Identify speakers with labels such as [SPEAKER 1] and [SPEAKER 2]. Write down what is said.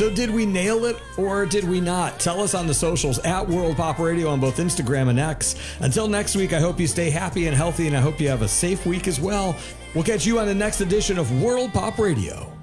[SPEAKER 1] So did we nail it or did we not? Tell us on the socials at World Pop Radio on both Instagram and X. Until next week, I hope you stay happy and healthy, and I hope you have a safe week as well. We'll catch you on the next edition of World Pop Radio.